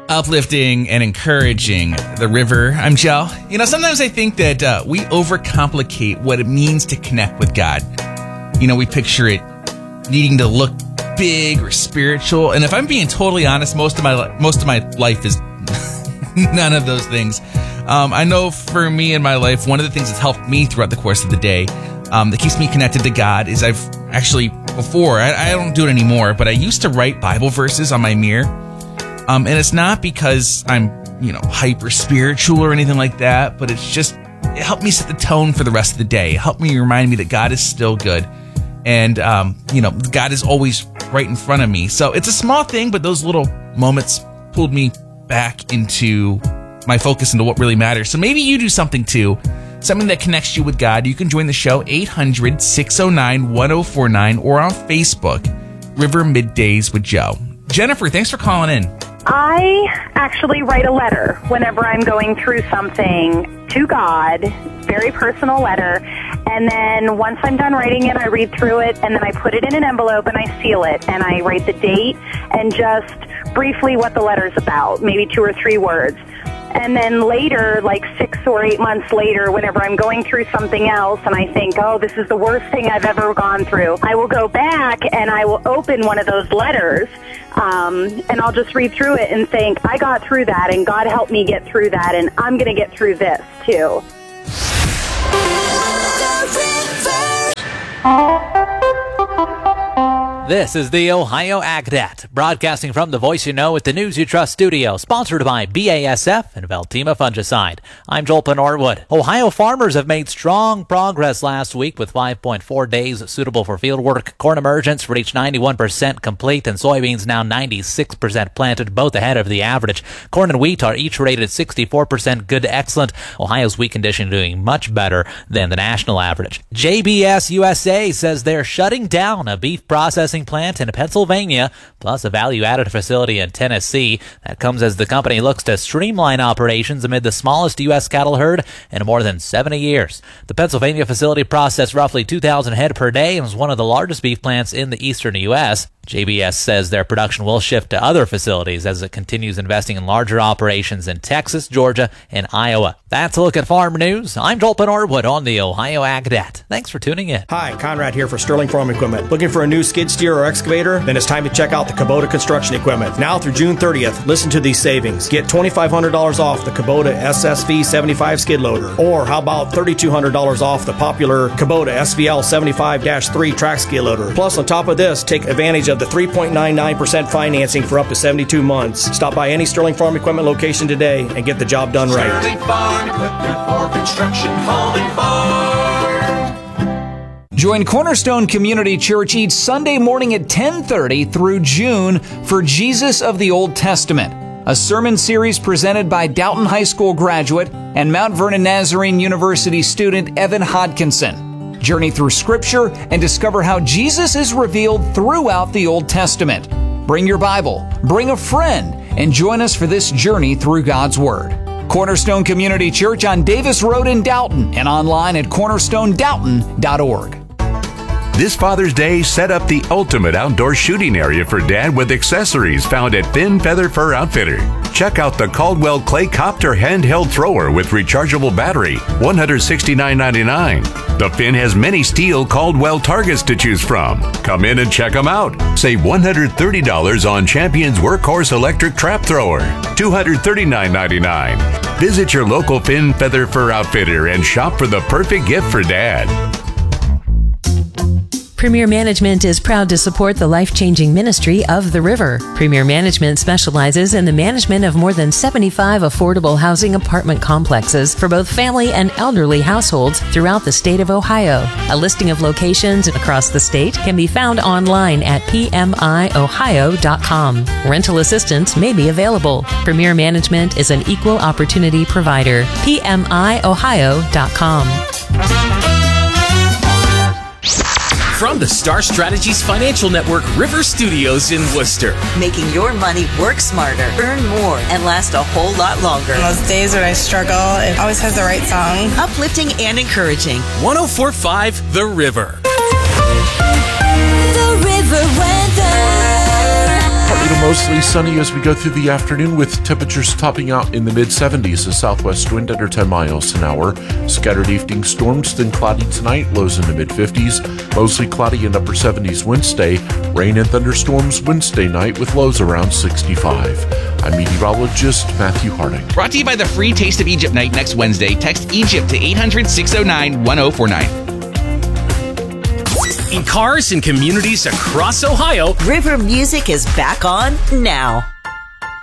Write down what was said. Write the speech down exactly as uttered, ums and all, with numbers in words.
uplifting and encouraging the river. I'm Joe. You know, sometimes I think that uh, we overcomplicate what it means to connect with God. You know, we picture it needing to look big or spiritual, and if I'm being totally honest, most of my most of my life is none of those things. Um, I know for me in my life, one of the things that's helped me throughout the course of the day, um, that keeps me connected to God, is I've actually before I, I don't do it anymore, but I used to write Bible verses on my mirror. Um, and it's not because I'm, you know, hyper spiritual or anything like that, but it's just, it helped me set the tone for the rest of the day. It helped me remind me that God is still good. And, um, you know, God is always right in front of me. So it's a small thing, but those little moments pulled me back into my focus into what really matters. So maybe you do something too, something that connects you with God. You can join the show, eight hundred, six oh nine, one oh four nine, or on Facebook, River Middays with Joe. Jennifer, thanks for calling in. I actually write a letter whenever I'm going through something to God, very personal letter, and then once I'm done writing it, I read through it, and then I put it in an envelope and I seal it, and I write the date and just briefly what the letter's about, maybe two or three words. And then later, like six or eight months later, whenever I'm going through something else and I think, oh, this is the worst thing I've ever gone through, I will go back and I will open one of those letters um, and I'll just read through it and think, I got through that and God helped me get through that and I'm going to get through this too. This is the Ohio AgNet, broadcasting from the Voice You Know with the News You Trust studio, sponsored by B A S F and Veltima Fungicide. I'm Joel Norwood. Ohio farmers have made strong progress last week with five point four days suitable for field work. Corn emergence reached ninety-one percent complete and soybeans now ninety-six percent planted, both ahead of the average. Corn and wheat are each rated sixty-four percent good to excellent. Ohio's wheat condition doing much better than the national average. J B S U S A says they're shutting down a beef processing plant in Pennsylvania, plus a value-added facility in Tennessee. That comes as the company looks to streamline operations amid the smallest U S cattle herd in more than seventy years. The Pennsylvania facility processed roughly two thousand head per day and was one of the largest beef plants in the eastern U S J B S says their production will shift to other facilities as it continues investing in larger operations in Texas, Georgia, and Iowa. That's a look at farm news. I'm Joel Norwood on the Ohio AgNet. Thanks for tuning in. Hi, Conrad here for Sterling Farm Equipment. Looking for a new skid steer or excavator? Then it's time to check out the Kubota Construction Equipment. Now through June thirtieth, listen to these savings. Get twenty-five hundred dollars off the Kubota S S V seventy-five skid loader. Or how about thirty-two hundred dollars off the popular Kubota S V L seventy-five dash three track skid loader. Plus, on top of this, take advantage of the three point nine nine percent financing for up to seventy-two months. Stop by any Sterling Farm Equipment location today and get the job done right. Sterling Farm Equipment for construction, home and farm. Join Cornerstone Community Church each Sunday morning at ten thirty through June for Jesus of the Old Testament, a sermon series presented by Dalton High School graduate and Mount Vernon Nazarene University student Evan Hodkinson. Journey through Scripture and discover how Jesus is revealed throughout the Old Testament. Bring your Bible, bring a friend, and join us for this journey through God's Word. Cornerstone Community Church on Davis Road in Dalton and online at cornerstone dalton dot org. This Father's Day, set up the ultimate outdoor shooting area for Dad with accessories found at Finn Feather Fur Outfitter. Check out the Caldwell Clay Copter handheld thrower with rechargeable battery, one hundred sixty-nine ninety-nine. The Finn has many steel Caldwell targets to choose from. Come in and check them out. Save one hundred thirty dollars on Champion's Workhorse electric trap thrower, two hundred thirty-nine ninety-nine. Visit your local Finn Feather Fur Outfitter and shop for the perfect gift for Dad. Premier Management is proud to support the life-changing ministry of the River. Premier Management specializes in the management of more than seventy-five affordable housing apartment complexes for both family and elderly households throughout the state of Ohio. A listing of locations across the state can be found online at p m i ohio dot com. Rental assistance may be available. Premier Management is an equal opportunity provider. p m i ohio dot com. From the Star Strategies Financial Network River Studios in Worcester. Making your money work smarter, earn more, and last a whole lot longer. On those days when I struggle, it always has the right song. Uplifting and encouraging. one oh four point five The River. The River Weather. Partly to mostly sunny as we go through the afternoon, with temperatures topping out in the mid seventies. A southwest wind under ten miles an hour. Scattered evening storms, then cloudy tonight, lows in the mid fifties. Mostly cloudy and upper seventies Wednesday. Rain and thunderstorms Wednesday night with lows around sixty-five. I'm meteorologist Matthew Harding. Brought to you by the free Taste of Egypt night next Wednesday. Text Egypt to eight hundred, six oh nine, one oh four nine. In cars and communities across Ohio, River Music is back on now.